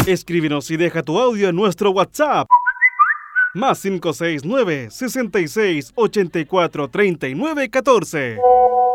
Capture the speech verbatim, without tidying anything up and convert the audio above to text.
Escríbenos y deja tu audio en nuestro WhatsApp. Más cinco seis nueve, sesenta y seis, ochenta y cuatro, treinta y nueve, catorce.